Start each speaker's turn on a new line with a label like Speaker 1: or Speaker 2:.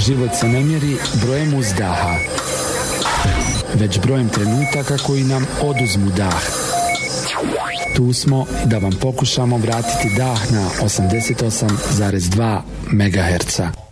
Speaker 1: Život se ne mjeri brojem uzdaha, već brojem trenutaka koji nam oduzmu dah. Tu smo da vam pokušamo vratiti dah na 88,2 MHz.